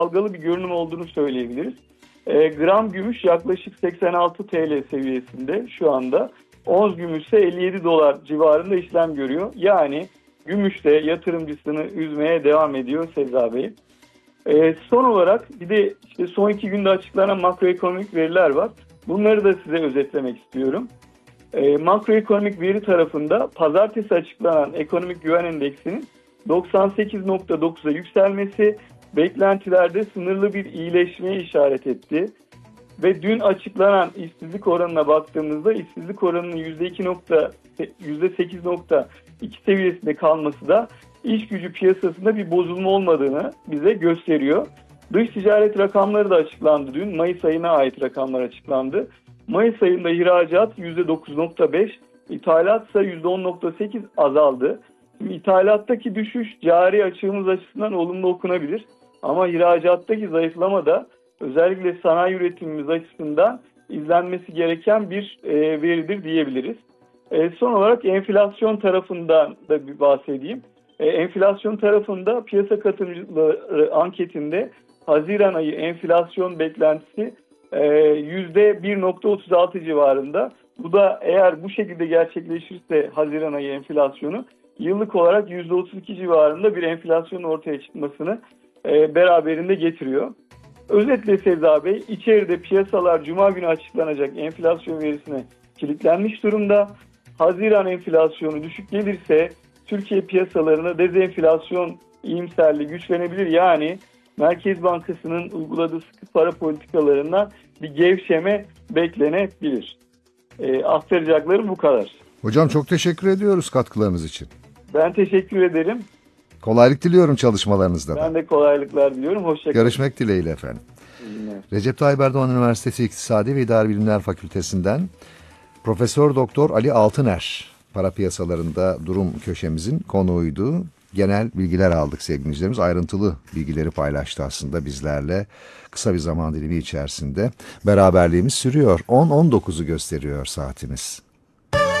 dalgalı bir görünüm olduğunu söyleyebiliriz. Gram gümüş yaklaşık 86 TL seviyesinde şu anda. Ons gümüş ise 57 dolar civarında işlem görüyor. Yani gümüş de yatırımcısını üzmeye devam ediyor Sezai Bey. Son olarak bir de işte son 2 günde açıklanan makroekonomik veriler var. Bunları da size özetlemek istiyorum. Makroekonomik veri tarafında pazartesi açıklanan ekonomik güven endeksinin 98.9'a yükselmesi beklentilerde sınırlı bir iyileşmeye işaret etti. Ve dün açıklanan işsizlik oranına baktığımızda işsizlik oranının %8.2 seviyesinde kalması da iş gücü piyasasında bir bozulma olmadığını bize gösteriyor. Dış ticaret rakamları da açıklandı dün. Mayıs ayına ait rakamlar açıklandı. Mayıs ayında ihracat %9.5, ithalat ise %10.8 azaldı. Şimdi ithalattaki düşüş cari açığımız açısından olumlu okunabilir. Ama ihracattaki zayıflama da özellikle sanayi üretimimiz açısından izlenmesi gereken bir veridir diyebiliriz. Son olarak enflasyon tarafından da bir bahsedeyim. Enflasyon tarafında piyasa katılımcıları anketinde Haziran ayı enflasyon beklentisi %1.36 civarında. Bu da eğer bu şekilde gerçekleşirse Haziran ayı enflasyonu yıllık olarak %32 civarında bir enflasyon ortaya çıkmasını beraberinde getiriyor. Özetle Sezai Bey, içeride piyasalar Cuma günü açıklanacak enflasyon verisine kilitlenmiş durumda. Haziran enflasyonu düşük gelirse Türkiye piyasalarına dezenflasyon iyimserliği güçlenebilir. Yani Merkez Bankası'nın uyguladığı sıkı para politikalarından bir gevşeme beklenebilir. Aktaracaklarım bu kadar. Hocam çok teşekkür ediyoruz katkılarınız için. Ben teşekkür ederim. Kolaylık diliyorum çalışmalarınızda da. Ben de kolaylıklar diliyorum. Hoşçakalın. Görüşmek dileğiyle efendim. Recep Tayyip Erdoğan Üniversitesi İktisadi ve İdari Bilimler Fakültesinden Profesör Doktor Ali Altıner para piyasalarında durum köşemizin konuğuydu. Genel bilgiler aldık sevgili dinleyicilerimiz. Ayrıntılı bilgileri paylaştı aslında bizlerle. Kısa bir zaman dilimi içerisinde beraberliğimiz sürüyor. 10.19'u gösteriyor saatimiz.